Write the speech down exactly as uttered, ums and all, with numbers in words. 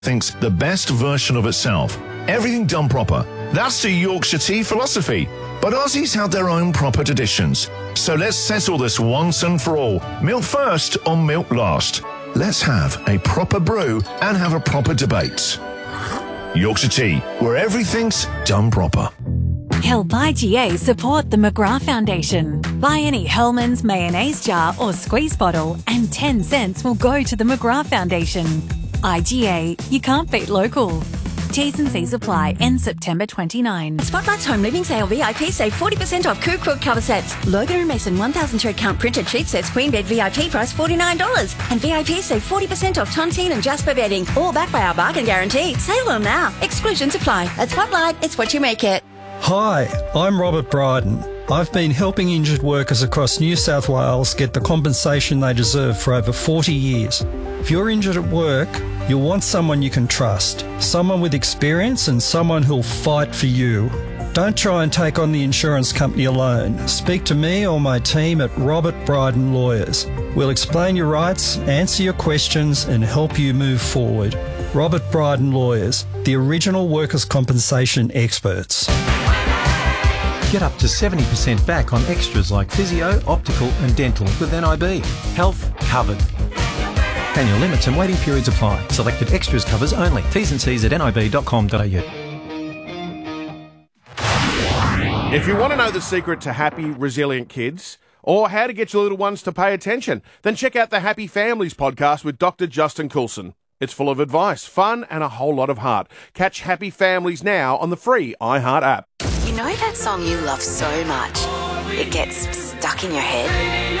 thinks the best version of itself. Everything done proper. That's the Yorkshire tea philosophy. But Aussies have their own proper traditions. So let's settle this once and for all. Milk first or milk last? Let's have a proper brew and have a proper debate. Yorkshire tea, where everything's done proper. Help I G A support the McGrath Foundation. Buy any Hellmann's mayonnaise jar or squeeze bottle and ten cents will go to the McGrath Foundation. I G A, you can't beat local. T's and C's apply. End September twenty-ninth. Spotlight's Home Living Sale V I P save forty percent off Coo Cook cover sets. Logan and Mason one thousand thread count printed sheet sets queen bed V I P price forty-nine dollars. And V I P save forty percent off Tontine and Jasper bedding. All backed by our bargain guarantee. Save them now. Exclusions apply. At Spotlight, it's what you make it. Hi, I'm Robert Bryden. I've been helping injured workers across New South Wales get the compensation they deserve for over forty years. If you're injured at work, you'll want someone you can trust, someone with experience and someone who'll fight for you. Don't try and take on the insurance company alone. Speak to me or my team at Robert Bryden Lawyers. We'll explain your rights, answer your questions and help you move forward. Robert Bryden Lawyers, the original workers' compensation experts. Get up to seventy percent back on extras like physio, optical and dental with N I B. Health covered. Annual limits and waiting periods apply. Selected extras covers only. T's and C's at nib dot com dot a u. If you want to know the secret to happy, resilient kids, or how to get your little ones to pay attention, then check out the Happy Families podcast with Doctor Justin Coulson. It's full of advice, fun, and a whole lot of heart. Catch Happy Families now on the free iHeart app. You know that song you love so much? It gets stuck in your head?